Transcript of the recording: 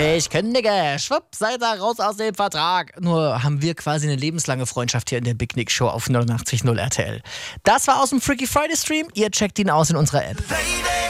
Ich kündige. Schwupp, seid ihr raus aus dem Vertrag. Nur haben wir quasi eine lebenslange Freundschaft hier in der Big Nick Show auf 89.0 RTL. Das war aus dem Freaky Friday Stream. Ihr checkt ihn aus in unserer App.